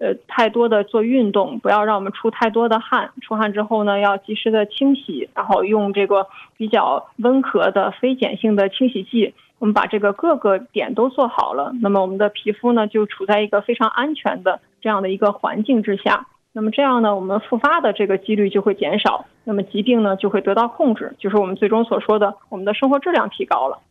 太多的做运动，不要让我们出太多的汗。出汗之后呢，要及时的清洗，然后用这个比较温和的非碱性的清洗剂。我们把这个各个点都做好了，那么我们的皮肤呢就处在一个非常安全的这样的一个环境之下。那么这样呢，我们复发的这个几率就会减少，那么疾病呢就会得到控制，就是我们最终所说的我们的生活质量提高了。